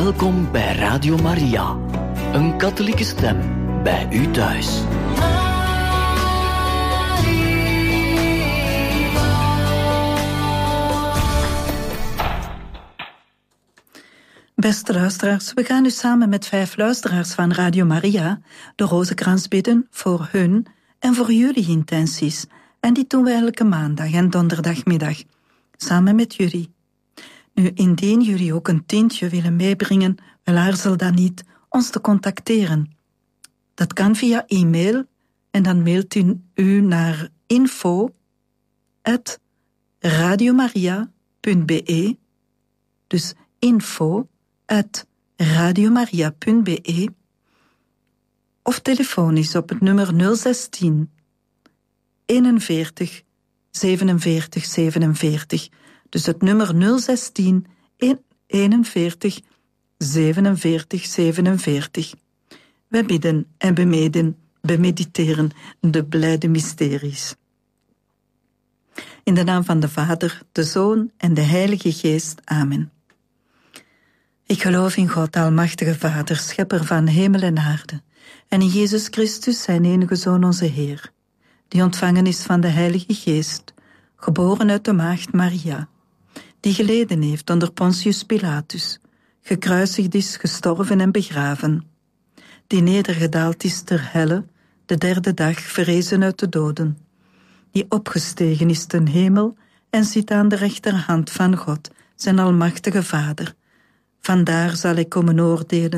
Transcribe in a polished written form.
Welkom bij Radio Maria, een katholieke stem bij u thuis. Beste luisteraars, we gaan nu samen met 5 luisteraars van Radio Maria de rozenkrans bidden voor hun en voor jullie intenties. En dit doen we elke maandag en donderdagmiddag, samen met jullie. Nu, indien jullie ook een tientje willen meebrengen, wel aarzel dan niet ons te contacteren. Dat kan via e-mail en dan mailt u naar info@radiomaria.be, dus info@radiomaria.be, of telefonisch op het nummer 016 41 47 47. Dus het nummer 016 41 47 47. We bidden en bemediteren de blijde mysteries. In de naam van de Vader, de Zoon en de Heilige Geest. Amen. Ik geloof in God, almachtige Vader, schepper van hemel en aarde, en in Jezus Christus, zijn enige Zoon, onze Heer, die ontvangen is van de Heilige Geest, geboren uit de maagd Maria, die geleden heeft onder Pontius Pilatus, gekruisigd is, gestorven en begraven, die nedergedaald is ter helle, de 3e dag verrezen uit de doden, die opgestegen is ten hemel en zit aan de rechterhand van God, zijn almachtige Vader. Vandaar zal hij komen oordelen